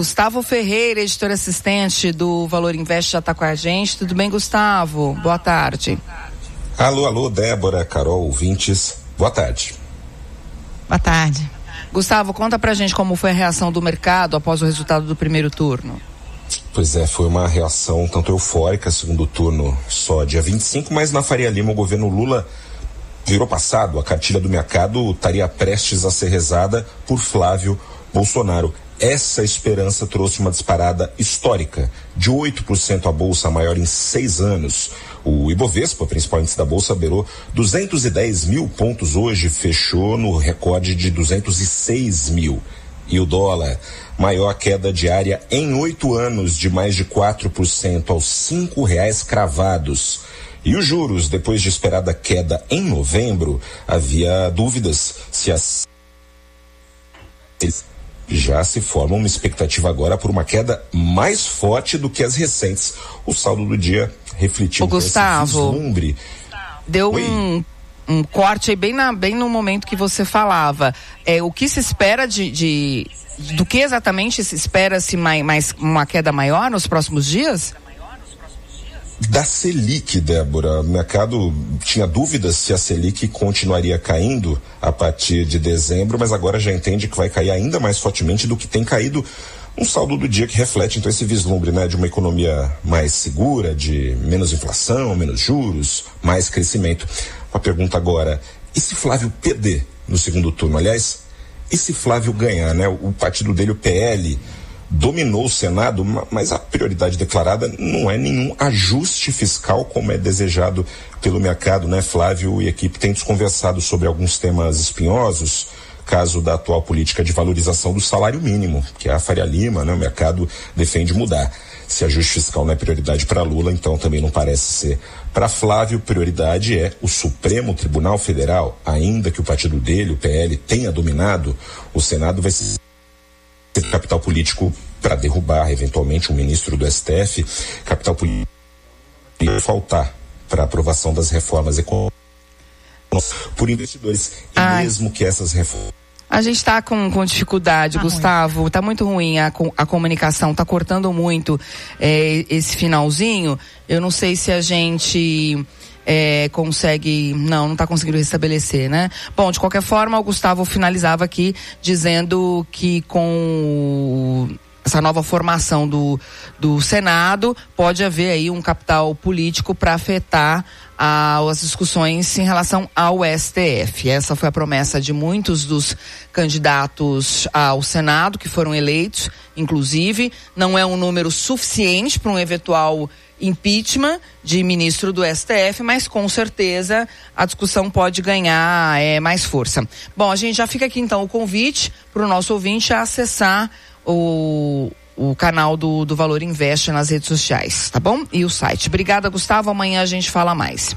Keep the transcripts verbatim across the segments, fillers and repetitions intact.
Gustavo Ferreira, editor assistente do Valor Invest, já está com a gente. Tudo bem, Gustavo? Boa tarde. Alô, alô, Débora, Carol, ouvintes. Boa tarde. Boa tarde. Gustavo, conta pra gente como foi a reação do mercado após o resultado do primeiro turno. Pois é, foi uma reação tanto eufórica, segundo turno só dia vinte e cinco, mas na Faria Lima o governo Lula virou passado. A cartilha do mercado estaria prestes a ser rezada por Flávio Bolsonaro. Essa esperança trouxe uma disparada histórica de oito por cento a bolsa, a maior em seis anos. O Ibovespa, principal índice da bolsa, beirou duzentos e dez mil pontos hoje, fechou no recorde de duzentos e seis mil. E o dólar, maior queda diária em oito anos, de mais de quatro por cento, aos cinco reais cravados. E os juros, depois de esperada queda em novembro, havia dúvidas se as já se forma uma expectativa agora por uma queda mais forte do que as recentes. O saldo do dia refletiu esse vislumbre. Deu um, um corte aí bem, na, bem no momento que você falava. É, o que se espera de, de do que exatamente se espera-se mais, mais uma queda maior nos próximos dias? Da Selic, Débora. O mercado tinha dúvidas se a Selic continuaria caindo a partir de dezembro, mas agora já entende que vai cair ainda mais fortemente do que tem caído. Um saldo do dia que reflete então esse vislumbre, né, de uma economia mais segura, de menos inflação, menos juros, mais crescimento. Uma pergunta agora: e se Flávio perder no segundo turno? Aliás, e se Flávio ganhar, né? O partido dele, o P L, dominou o Senado, mas a prioridade declarada não é nenhum ajuste fiscal como é desejado pelo mercado, né? Flávio e equipe têm conversado sobre alguns temas espinhosos, caso da atual política de valorização do salário mínimo, que é a Faria Lima, né? O mercado defende mudar. Se ajuste fiscal não é prioridade para Lula, então também não parece ser. Para Flávio, prioridade é o Supremo Tribunal Federal. Ainda que o partido dele, o P L, tenha dominado, o Senado vai ser capital político para derrubar eventualmente um ministro do S T F, capital político faltar para aprovação das reformas econômicas por investidores. E Ai. mesmo que essas reformas... A gente está com, com dificuldade, tá, Gustavo, está muito ruim a, a comunicação, está cortando muito é, esse finalzinho. Eu não sei se a gente... É, consegue, não, não está conseguindo restabelecer, né? Bom, de qualquer forma, o Gustavo finalizava aqui dizendo que com essa nova formação do, do Senado, pode haver aí um capital político para afetar a, as discussões em relação ao S T F. Essa foi a promessa de muitos dos candidatos ao Senado que foram eleitos, inclusive. Não é um número suficiente para um eventual impeachment de ministro do S T F, mas com certeza a discussão pode ganhar é, mais força. Bom, a gente já fica aqui então o convite para o nosso ouvinte a acessar o, o canal do, do Valor Invest nas redes sociais, tá bom? E o site. Obrigada, Gustavo. Amanhã a gente fala mais.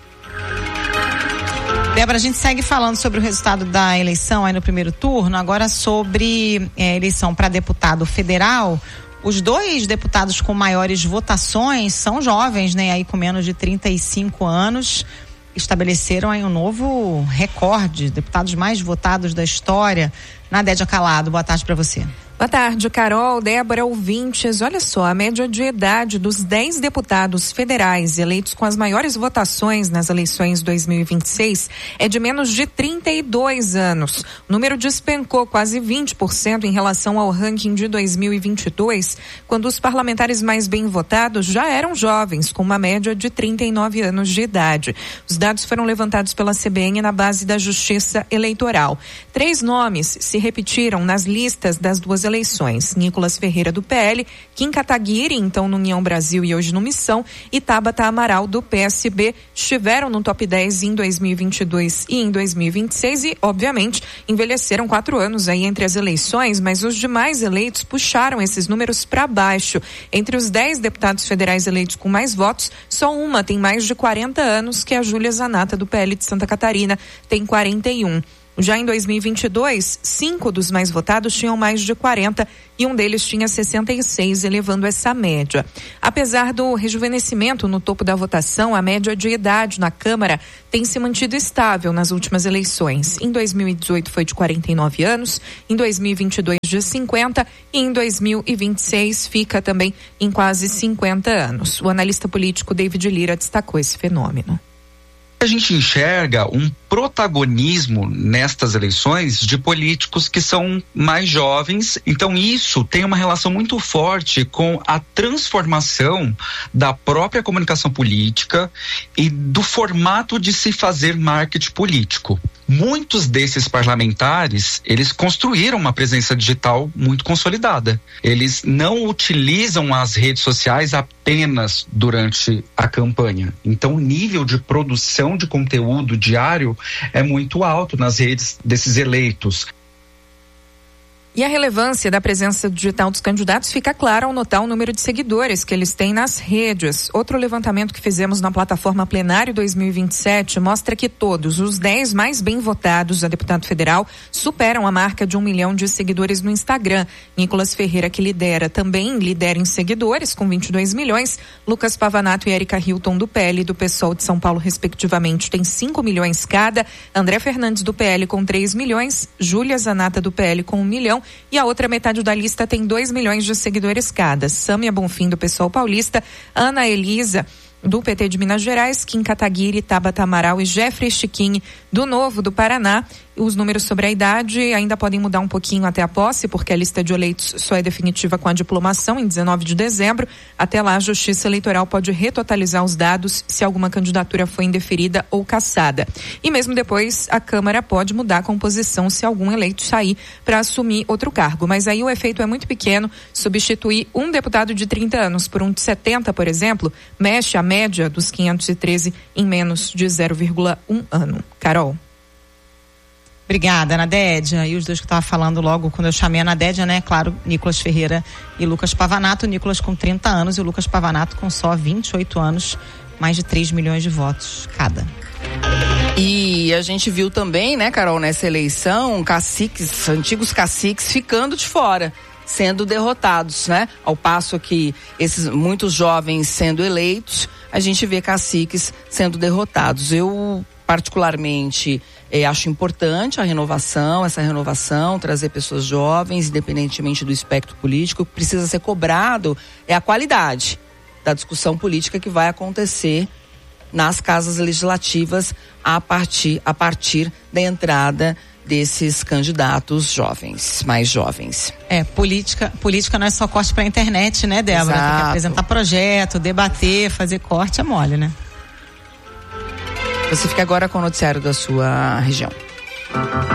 Débora, a gente segue falando sobre o resultado da eleição aí no primeiro turno, agora sobre é, eleição para deputado federal. Os dois deputados com maiores votações são jovens, né? Aí com menos de trinta e cinco anos, estabeleceram aí um novo recorde, deputados mais votados da história. Nadédia Calado, boa tarde para você. Boa tarde, Carol, Débora, ouvintes. Olha só, a média de idade dos dez deputados federais eleitos com as maiores votações nas eleições dois mil e vinte e seis é de menos de trinta e dois anos. O número despencou quase vinte por cento em relação ao ranking de dois mil e vinte e dois, quando os parlamentares mais bem votados já eram jovens, com uma média de trinta e nove anos de idade. Os dados foram levantados pela C B N na base da Justiça Eleitoral. Três nomes se repetiram nas listas das duas eleições: Nicolas Ferreira do P L, Kim Kataguiri, então no União Brasil e hoje no Missão, e Tabata Amaral do P S B, estiveram no top dez em dois mil e vinte e dois e em dois mil e vinte e seis e, obviamente, envelheceram quatro anos aí entre as eleições, mas os demais eleitos puxaram esses números para baixo. Entre os dez deputados federais eleitos com mais votos, só uma tem mais de quarenta anos, que é a Júlia Zanata do P L de Santa Catarina, tem quarenta e um. Já em dois mil e vinte e dois, cinco dos mais votados tinham mais de quarenta e um deles tinha sessenta e seis, elevando essa média. Apesar do rejuvenescimento no topo da votação, a média de idade na Câmara tem se mantido estável nas últimas eleições. Em dois mil e dezoito foi de quarenta e nove anos, em dois mil e vinte e dois de cinquenta e em dois mil e vinte e seis fica também em quase cinquenta anos. O analista político David Lira destacou esse fenômeno. A gente enxerga um protagonismo nestas eleições de políticos que são mais jovens, então isso tem uma relação muito forte com a transformação da própria comunicação política e do formato de se fazer marketing político. Muitos desses parlamentares, eles construíram uma presença digital muito consolidada. Eles não utilizam as redes sociais apenas durante a campanha. Então, o nível de produção de conteúdo diário é muito alto nas redes desses eleitos. E a relevância da presença digital dos candidatos fica clara ao notar o número de seguidores que eles têm nas redes. Outro levantamento que fizemos na plataforma Plenário dois mil e vinte e sete mostra que todos os dez mais bem votados a deputado federal superam a marca de um milhão de seguidores no Instagram. Nicolas Ferreira, que lidera, também lidera em seguidores, com vinte e dois milhões. Lucas Pavanato e Érica Hilton, do P L e do PSOL de São Paulo, respectivamente, têm cinco milhões cada. André Fernandes, do P L, com três milhões. Júlia Zanata, do P L, com um milhão. E a outra metade da lista tem dois milhões de seguidores cada. Sâmia Bonfim, do PSOL paulista, Ana Elisa, do P T de Minas Gerais, Kim Kataguiri, Tabata Amaral e Jeffrey Chiquini, do Novo do Paraná. Os números sobre a idade ainda podem mudar um pouquinho até a posse, porque a lista de eleitos só é definitiva com a diplomação em dezenove de dezembro. Até lá, a Justiça Eleitoral pode retotalizar os dados se alguma candidatura foi indeferida ou cassada. E mesmo depois, a Câmara pode mudar a composição se algum eleito sair para assumir outro cargo. Mas aí o efeito é muito pequeno. Substituir um deputado de trinta anos por um de setenta, por exemplo, mexe a média dos quinhentos e treze em menos de zero vírgula um ano. Carol. Obrigada, Nadédia. E os dois que eu estava falando logo quando eu chamei a Nadédia, né? Claro, Nicolas Ferreira e Lucas Pavanato. O Nicolas com trinta anos e o Lucas Pavanato com só vinte e oito anos, mais de três milhões de votos cada. E a gente viu também, né, Carol, nessa eleição, caciques, antigos caciques ficando de fora, sendo derrotados, né? Ao passo que esses muitos jovens sendo eleitos, a gente vê caciques sendo derrotados. Eu, particularmente, eh, acho importante a renovação, essa renovação, trazer pessoas jovens, independentemente do espectro político. O que precisa ser cobrado é a qualidade da discussão política que vai acontecer nas casas legislativas a partir, a partir da entrada desses candidatos jovens, mais jovens. É, política, política não é só corte pra internet, né, Débora? Exato. Tem que apresentar projeto, debater, fazer corte é mole, né? Você fica agora com o noticiário da sua região.